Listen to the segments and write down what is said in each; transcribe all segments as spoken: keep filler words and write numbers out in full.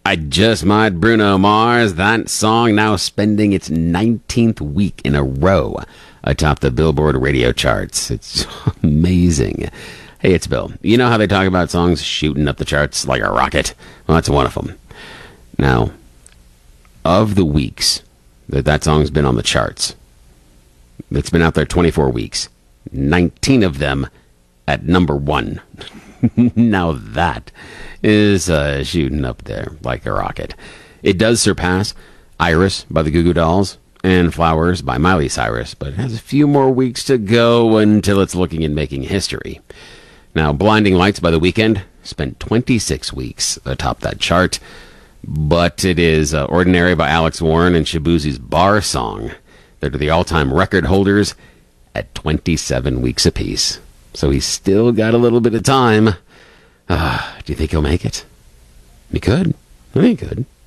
I Just Might, Bruno Mars. That song now spending its nineteenth week in a row atop the Billboard radio charts. It's amazing. Hey, it's Bill. You know how they talk about songs shooting up the charts like a rocket? Well, that's one of them. Now, of the weeks that that song's been on the charts, it's been out there twenty-four weeks, nineteen of them at number one. Now that is uh, shooting up there like a rocket. It does surpass Iris by the Goo Goo Dolls and Flowers by Miley Cyrus, but it has a few more weeks to go until it's looking and making history. Now, Blinding Lights by The Weeknd spent twenty-six weeks atop that chart, but it is uh, Ordinary by Alex Warren and Shabuzi's Bar Song that are the all-time record holders at twenty-seven weeks apiece. So he's still got a little bit of time. Uh, do you think he'll make it? He could. I think he could.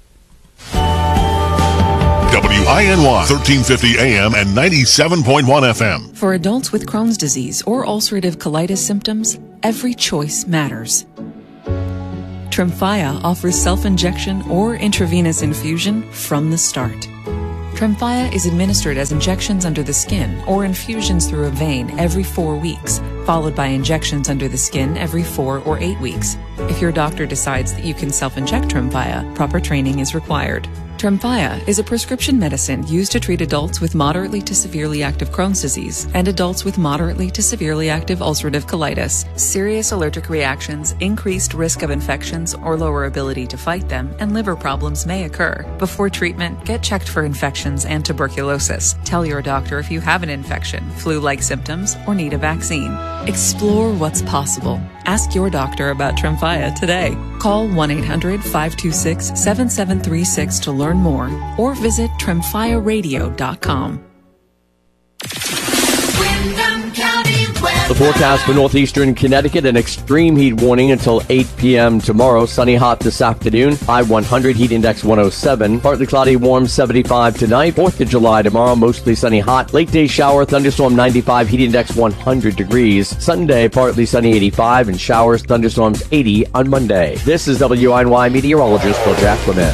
W I N Y, thirteen fifty A M and ninety-seven point one F M. For adults with Crohn's disease or ulcerative colitis symptoms, every choice matters. Tremfya offers self-injection or intravenous infusion from the start. Tremfya is administered as injections under the skin or infusions through a vein every four weeks, followed by injections under the skin every four or eight weeks. If your doctor decides that you can self-inject Tremfya, proper training is required. Tremfya is a prescription medicine used to treat adults with moderately to severely active Crohn's disease and adults with moderately to severely active ulcerative colitis. Serious allergic reactions, increased risk of infections or lower ability to fight them, and liver problems may occur. Before treatment, get checked for infections and tuberculosis. Tell your doctor if you have an infection, flu-like symptoms, or need a vaccine. Explore what's possible. Ask your doctor about Tremfya today. Call one eight hundred five two six seven seven three six to learn more, or visit tremfya radio dot com. The forecast for northeastern Connecticut, an extreme heat warning until eight p.m. tomorrow. Sunny hot this afternoon. High one hundred, heat index one oh seven. Partly cloudy, warm seventy-five tonight. fourth of July tomorrow, mostly sunny hot. Late day shower, thunderstorm ninety-five, heat index one hundred degrees. Sunday, partly sunny eighty-five, and showers, thunderstorms eighty on Monday. This is W I N Y meteorologist Bill Jack Clement.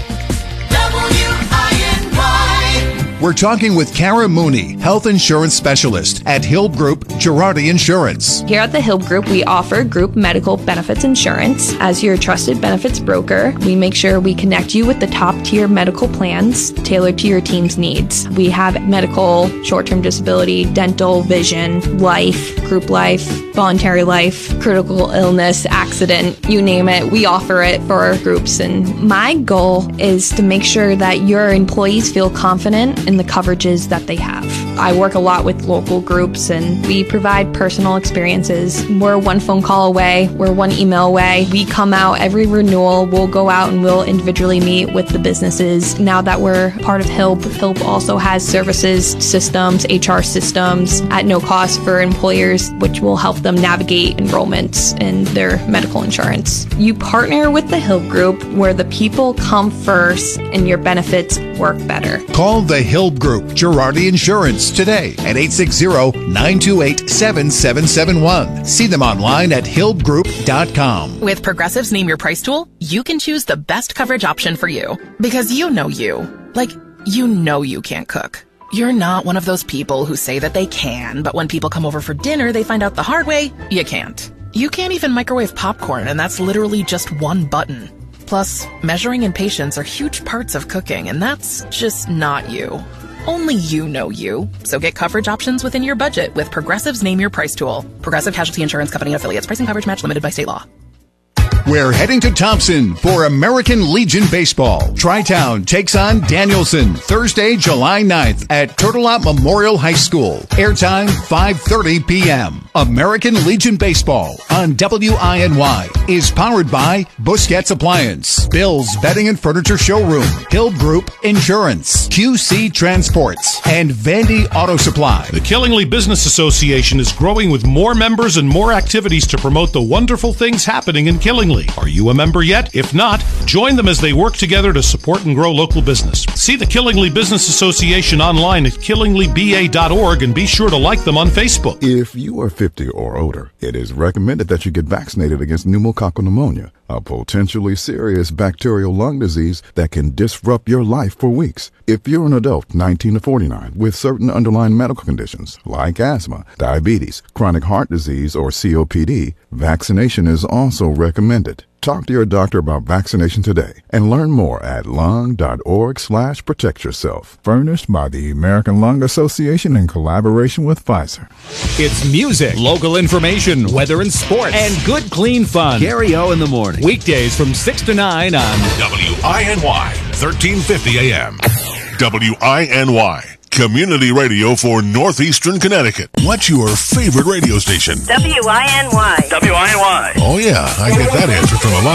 We're talking with Kara Mooney, health insurance specialist at Hill Group Girardi Insurance. Here at the Hill Group, we offer group medical benefits insurance. As your trusted benefits broker, we make sure we connect you with the top-tier medical plans tailored to your team's needs. We have medical, short-term disability, dental, vision, life, group life, voluntary life, critical illness, accident, you name it. We offer it for our groups. And my goal is to make sure that your employees feel confident in the coverages that they have. I work a lot with local groups and we provide personal experiences. We're one phone call away. We're one email away. We come out every renewal. We'll go out and we'll individually meet with the businesses. Now that we're part of H I L P, H I L P also has services, systems, H R systems at no cost for employers, which will help them navigate enrollments in their medical insurance. You partner with the H I L P Group where the people come first and your benefits work better. Call the H I L P Group Girardi Insurance today at eight six zero, nine two eight, seven seven seven one. See them online at hilp group dot com. With Progressive's Name Your Price tool, you can choose the best coverage option for you. Because you know you. Like, you know you can't cook. You're not one of those people who say that they can, but when people come over for dinner, they find out the hard way, you can't. You can't even microwave popcorn, and that's literally just one button. Plus, measuring and patience are huge parts of cooking, and that's just not you. Only you know you. So get coverage options within your budget with Progressive's Name Your Price tool. Progressive Casualty Insurance Company and affiliates. Price and coverage match limited by state law. We're heading to Thompson for American Legion Baseball. Tri-Town takes on Danielson Thursday, July ninth at Turtelot Memorial High School. Airtime five thirty p.m. American Legion Baseball on W I N Y is powered by Busquets Appliance, Bill's Bedding and Furniture Showroom, Hill Group Insurance, Q C Transports, and Vandy Auto Supply. The Killingly Business Association is growing with more members and more activities to promote the wonderful things happening in Killingly. Are you a member yet? If not, join them as they work together to support and grow local business. See the Killingly Business Association online at killingly b a dot org and be sure to like them on Facebook. If you are fifty or older, it is recommended that you get vaccinated against pneumococcal pneumonia. a potentially serious bacterial lung disease that can disrupt your life for weeks. If you're an adult nineteen to forty-nine with certain underlying medical conditions like asthma, diabetes, chronic heart disease, or C O P D, vaccination is also recommended. Talk to your doctor about vaccination today and learn more at lung.org slash protect yourself. Furnished by the American Lung Association in collaboration with Pfizer. It's music, local information, weather and sports, and good clean fun. Gary O in the morning. Weekdays from six to nine on W I N Y, thirteen fifty A M. W I N Y. Community radio for Northeastern Connecticut. What's your favorite radio station? W I N Y. W I N Y. Oh, yeah, I get that answer from a lot.